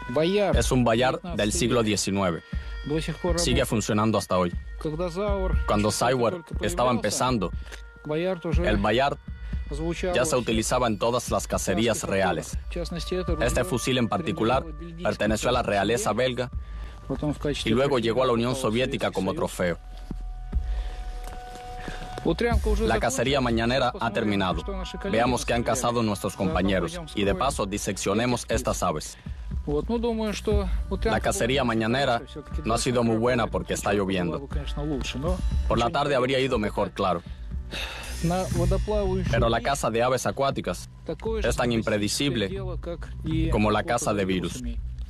Es un Bayard del siglo XIX. Sigue funcionando hasta hoy. Cuando Sauer estaba empezando, el Bayard ya se utilizaba en todas las cacerías reales. Este fusil en particular perteneció a la realeza belga y luego llegó a la Unión Soviética como trofeo. La cacería mañanera ha terminado. Veamos qué han cazado nuestros compañeros y de paso diseccionemos estas aves. La cacería mañanera no ha sido muy buena porque está lloviendo. Por la tarde habría ido mejor, claro. Pero la caza de aves acuáticas es tan impredecible como la caza de virus.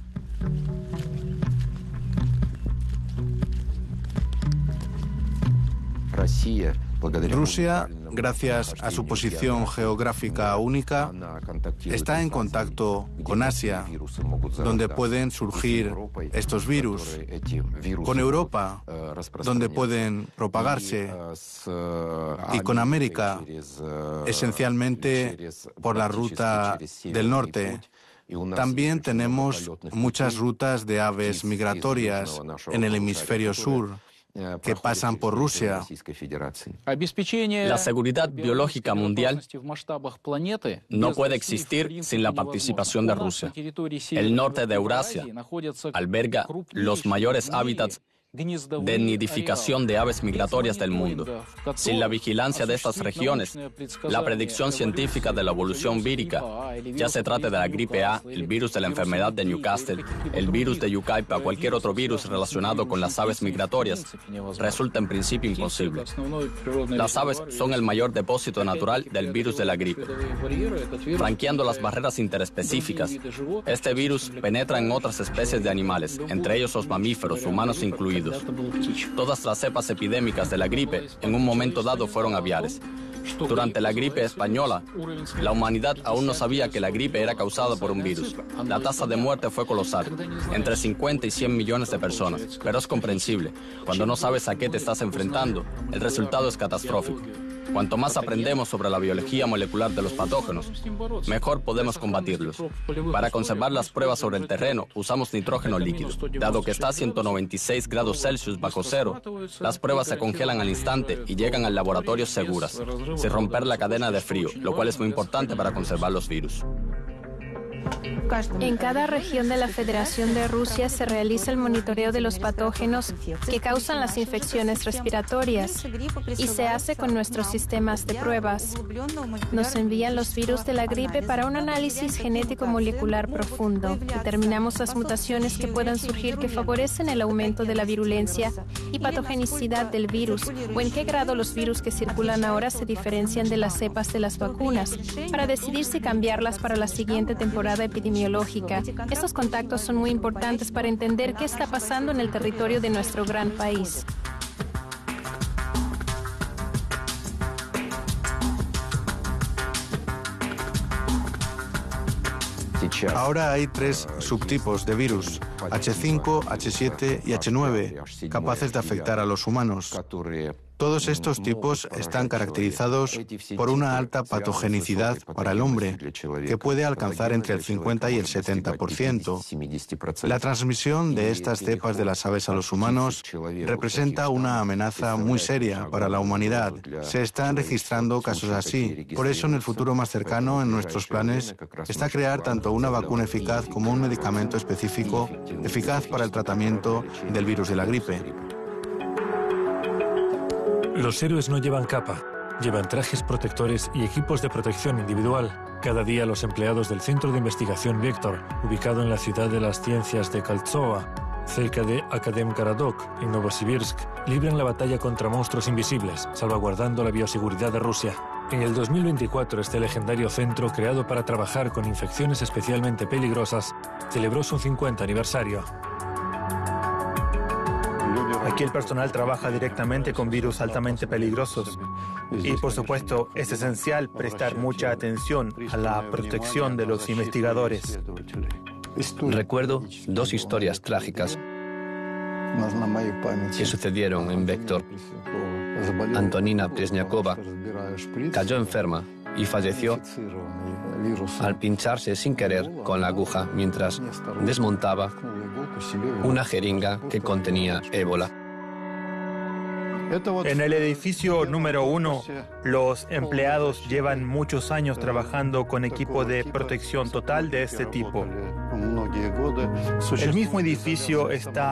Rusia, gracias a su posición geográfica única, está en contacto con Asia, donde pueden surgir estos virus, con Europa, donde pueden propagarse, y con América, esencialmente por la ruta del norte. También tenemos muchas rutas de aves migratorias en el hemisferio sur que pasan por Rusia. La seguridad biológica mundial no puede existir sin la participación de Rusia. El norte de Eurasia alberga los mayores hábitats de nidificación de aves migratorias del mundo. Sin la vigilancia de estas regiones, la predicción científica de la evolución vírica, ya se trate de la gripe A, el virus de la enfermedad de Newcastle, el virus de Yucaipa o cualquier otro virus relacionado con las aves migratorias, resulta en principio imposible. Las aves son el mayor depósito natural del virus de la gripe. Franqueando las barreras interespecíficas, este virus penetra en otras especies de animales, entre ellos los mamíferos, humanos incluidos. Todas las cepas epidémicas de la gripe en un momento dado fueron aviares. Durante la gripe española, la humanidad aún no sabía que la gripe era causada por un virus. La tasa de muerte fue colosal, entre 50 y 100 millones de personas, pero es comprensible. Cuando no sabes a qué te estás enfrentando, el resultado es catastrófico. Cuanto más aprendemos sobre la biología molecular de los patógenos, mejor podemos combatirlos. Para conservar las pruebas sobre el terreno, usamos nitrógeno líquido. Dado que está a 196 grados Celsius bajo cero, las pruebas se congelan al instante y llegan al laboratorio seguras, sin romper la cadena de frío, lo cual es muy importante para conservar los virus. En cada región de la Federación de Rusia se realiza el monitoreo de los patógenos que causan las infecciones respiratorias y se hace con nuestros sistemas de pruebas. Nos envían los virus de la gripe para un análisis genético molecular profundo. Determinamos las mutaciones que puedan surgir que favorecen el aumento de la virulencia y patogenicidad del virus o en qué grado los virus que circulan ahora se diferencian de las cepas de las vacunas para decidir si cambiarlas para la siguiente temporada epidemiológica. Estos contactos son muy importantes para entender qué está pasando en el territorio de nuestro gran país. Ahora hay 3 subtipos de virus, H5, H7 y H9, capaces de afectar a los humanos. Todos estos tipos están caracterizados por una alta patogenicidad para el hombre, que puede alcanzar entre el 50 y el 70%. La transmisión de estas cepas de las aves a los humanos representa una amenaza muy seria para la humanidad. Se están registrando casos así. Por eso, en el futuro más cercano, en nuestros planes, está crear tanto una vacuna eficaz como un medicamento específico eficaz para el tratamiento del virus de la gripe. Los héroes no llevan capa, llevan trajes protectores y equipos de protección individual. Cada día los empleados del Centro de Investigación Vector, ubicado en la ciudad de las ciencias de Kaltsova, cerca de Akademgaradok, en Novosibirsk, libran la batalla contra monstruos invisibles, salvaguardando la bioseguridad de Rusia. En el 2024, este legendario centro, creado para trabajar con infecciones especialmente peligrosas, celebró su 50 aniversario. Aquí el personal trabaja directamente con virus altamente peligrosos y, por supuesto, es esencial prestar mucha atención a la protección de los investigadores. Recuerdo 2 historias trágicas que sucedieron en Vector. Antonina Presniakova cayó enferma y falleció al pincharse sin querer con la aguja mientras desmontaba una jeringa que contenía ébola. En el edificio número 1, los empleados llevan muchos años trabajando con equipo de protección total de este tipo. El mismo edificio está